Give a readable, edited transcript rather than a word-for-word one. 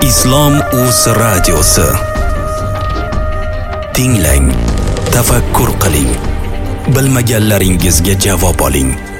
Islom Uz radiosi. Tinglang, tafakkur qiling, bilmaganlaringizga javob oling.